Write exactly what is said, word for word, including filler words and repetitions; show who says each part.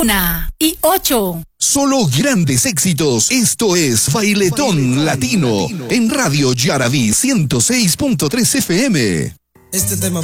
Speaker 1: Una y ocho.
Speaker 2: Solo grandes éxitos. Esto es Bailetón, Bailetón Latino, Latino en Radio Yaraví ciento seis punto tres F M.
Speaker 3: Este tema